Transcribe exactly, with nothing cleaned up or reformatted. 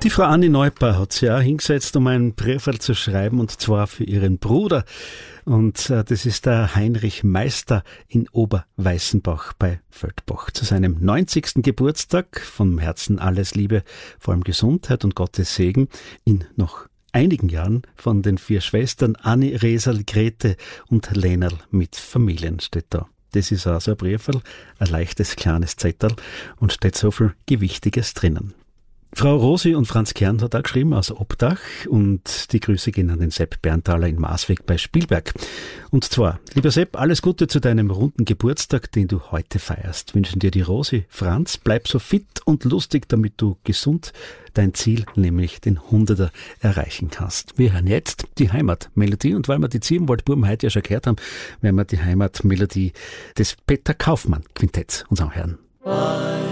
Die Frau Anni Neuper hat sich auch hingesetzt, um einen Brief zu schreiben, und zwar für ihren Bruder. Und äh, das ist der Heinrich Meister in Oberweißenbach bei Feldbach. Zu seinem neunzigsten Geburtstag, vom Herzen alles Liebe, vor allem Gesundheit und Gottes Segen, in noch einigen Jahren von den vier Schwestern Anni, Resal, Grete und Lenerl mit Familien steht da. Das ist auch so ein Brieferl, ein leichtes, kleines Zettel, und steht so viel Gewichtiges drinnen. Frau Rosi und Franz Kern hat auch geschrieben aus Obdach, und die Grüße gehen an den Sepp Berntaler in Maasweg bei Spielberg. Und zwar, lieber Sepp, alles Gute zu deinem runden Geburtstag, den du heute feierst. Wünschen dir die Rosi. Franz, bleib so fit und lustig, damit du gesund dein Ziel, nämlich den Hunderter, erreichen kannst. Wir hören jetzt die Heimatmelodie, und weil wir die Ziegenwaldbuben heute ja schon gehört haben, werden wir die Heimatmelodie des Peter Kaufmann Quintetts uns anhören.